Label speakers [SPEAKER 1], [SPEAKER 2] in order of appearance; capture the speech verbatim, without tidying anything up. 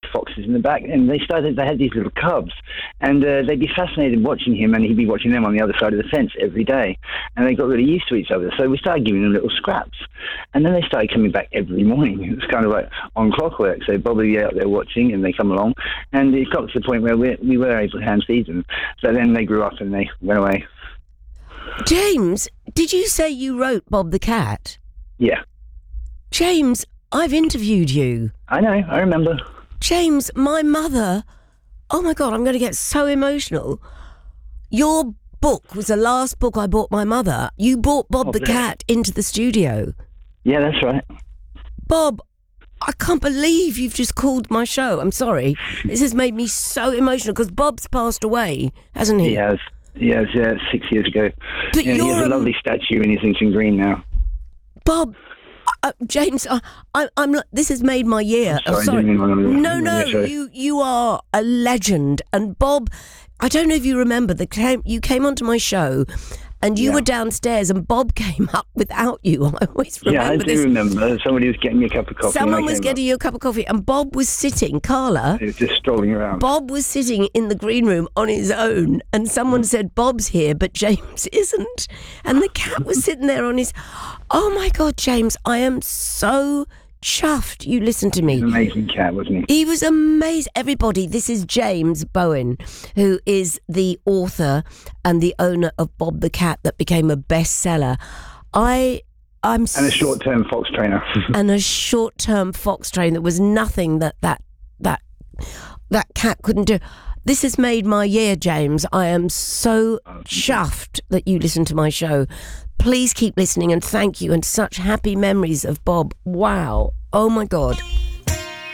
[SPEAKER 1] foxes in the back, and they started. They had these little cubs, and uh, they'd be fascinated watching him, and he'd be watching them on the other side of the fence every day, and they got really used to each other. So we started giving them little scraps, and then they started coming back every morning. It was kind of like on clockwork. So Bob would be out there watching, and they come along, and it got to the point where we we were able to hand feed them. So then they grew up and they went away.
[SPEAKER 2] James, did you say you wrote Bob the Cat?
[SPEAKER 1] Yeah.
[SPEAKER 2] James, I've interviewed you.
[SPEAKER 1] I know, I remember.
[SPEAKER 2] James, my mother... Oh my God, I'm going to get so emotional. Your book was the last book I bought my mother. You brought Bob
[SPEAKER 1] Oh,
[SPEAKER 2] the
[SPEAKER 1] bless.
[SPEAKER 2] Cat into the studio.
[SPEAKER 1] Yeah, that's right.
[SPEAKER 2] Bob, I can't believe you've just called my show. I'm sorry. This has made me so emotional because Bob's passed away, hasn't he?
[SPEAKER 1] He has. He has, yeah, six years ago.
[SPEAKER 2] But
[SPEAKER 1] yeah, he
[SPEAKER 2] you're
[SPEAKER 1] has a
[SPEAKER 2] a-
[SPEAKER 1] lovely statue in Islington Green now.
[SPEAKER 2] Bob, uh, James, uh, I, I'm. not- This has made my year.
[SPEAKER 1] I'm sorry,
[SPEAKER 2] Oh,
[SPEAKER 1] I didn't mean one of them.
[SPEAKER 2] No, no,
[SPEAKER 1] Yeah, sorry.
[SPEAKER 2] you you are a legend. And Bob, I don't know if you remember the came, you came onto my show, and you
[SPEAKER 1] Yeah.
[SPEAKER 2] were downstairs, and Bob came up without you. I always remember
[SPEAKER 1] Yeah, I do
[SPEAKER 2] this.
[SPEAKER 1] remember. Somebody was getting me a cup of coffee. and
[SPEAKER 2] Someone
[SPEAKER 1] I
[SPEAKER 2] was
[SPEAKER 1] came
[SPEAKER 2] getting
[SPEAKER 1] up.
[SPEAKER 2] you a cup of coffee, and Bob was sitting. Carla.
[SPEAKER 1] He was just strolling around.
[SPEAKER 2] Bob was sitting in the green room on his own, and someone said, Bob's here, but James isn't. And the cat was sitting there on his... Oh, my God, James, I am so chuffed you listened to me.
[SPEAKER 1] An amazing cat, wasn't he?
[SPEAKER 2] He was amazing. Everybody, this is James Bowen, who is the author and the owner of Bob the Cat that became a bestseller. I... I'm
[SPEAKER 1] And a short-term fox trainer.
[SPEAKER 2] and a short-term fox train that was nothing that that that that cat couldn't do. This has made my year, James. I am so chuffed that you listen to my show. Please keep listening and thank you, and such happy memories of Bob. Wow. Oh my God.